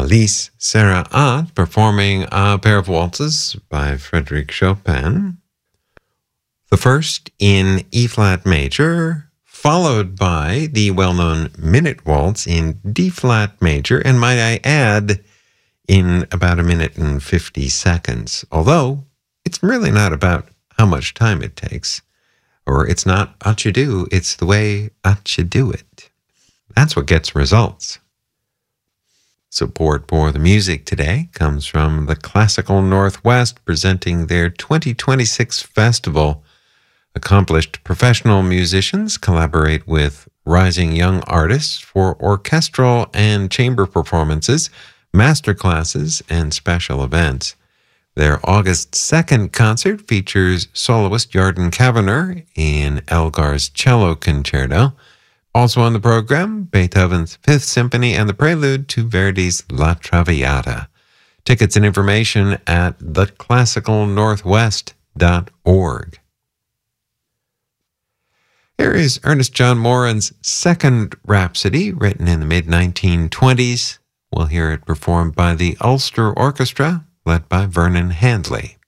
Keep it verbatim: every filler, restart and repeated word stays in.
Alice Serraat performing a pair of waltzes by Frédéric Chopin. The first in E-flat major, followed by the well-known Minute Waltz in D-flat major, and might I add, in about a minute and fifty seconds. Although, it's really not about how much time it takes, or it's not what you do, it's the way what you do it. That's what gets results. Support for the music today comes from the Classical Northwest, presenting their twenty twenty-six festival. Accomplished professional musicians collaborate with rising young artists for orchestral and chamber performances, masterclasses, and special events. Their August second concert features soloist Yarden Kavanagh in Elgar's Cello Concerto. Also on the program, Beethoven's Fifth Symphony and the prelude to Verdi's La Traviata. Tickets and information at the classical northwest dot org. Here is Ernest John Moran's Second Rhapsody, written in the mid nineteen twenties. We'll hear it performed by the Ulster Orchestra, led by Vernon Handley.